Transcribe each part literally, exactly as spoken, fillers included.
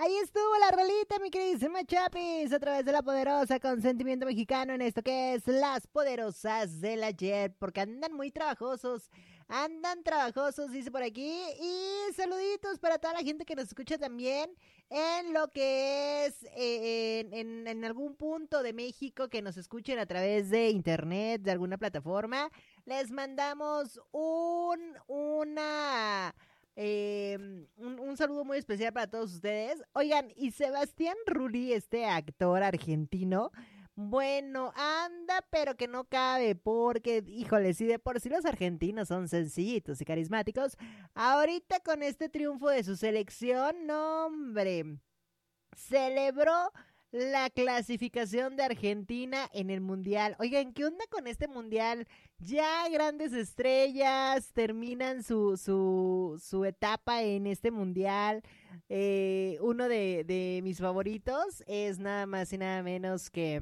Ahí estuvo la rolita, mi queridísima Chapis, a través de la poderosa Consentimiento Mexicano en esto que es Las Poderosas del Ayer, porque andan muy trabajosos, andan trabajosos, dice por aquí, y saluditos para toda la gente que nos escucha también en lo que es eh, en, en, en algún punto de México, que nos escuchen a través de internet, de alguna plataforma. Les mandamos un, una... Eh, un, un saludo muy especial para todos ustedes. Oigan, y Sebastián Rulli, este actor argentino, bueno, anda, pero que no cabe, porque, híjole, si de por sí los argentinos son sencillitos y carismáticos, ahorita con este triunfo de su selección, no, hombre, celebró la clasificación de Argentina en el Mundial. Oigan, ¿qué onda con este Mundial? Ya grandes estrellas terminan su, su, su etapa en este Mundial. Eh, uno de, de mis favoritos es nada más y nada menos que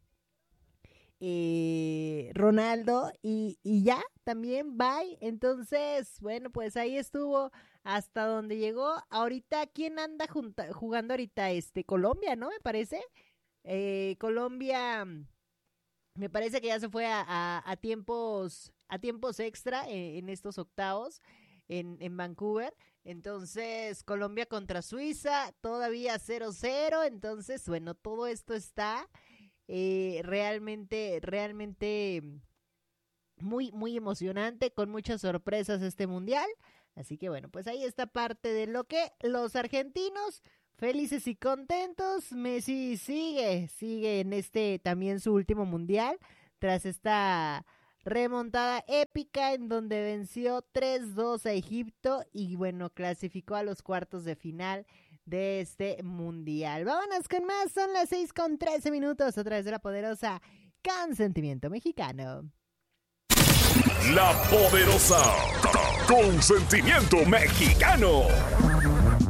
eh, Ronaldo. Y, y ya, también bye. Entonces, bueno, pues ahí estuvo hasta donde llegó. Ahorita, ¿quién anda junta, jugando ahorita? Este, Colombia, ¿no? Me parece. Eh, Colombia, me parece que ya se fue a, a, a tiempos a tiempos extra en, en estos octavos en, en Vancouver. Entonces, Colombia contra Suiza, todavía cero cero. Entonces, bueno, todo esto está eh, realmente, realmente muy, muy emocionante, con muchas sorpresas este mundial. Así que bueno, pues ahí está parte de lo que los argentinos, felices y contentos. Messi sigue, sigue en este también su último mundial, tras esta remontada épica en donde venció tres dos a Egipto y bueno, clasificó a los cuartos de final de este mundial. Vámonos con más, son las seis con trece minutos a través de la poderosa Consentimiento Mexicano. La poderosa Consentimiento Mexicano.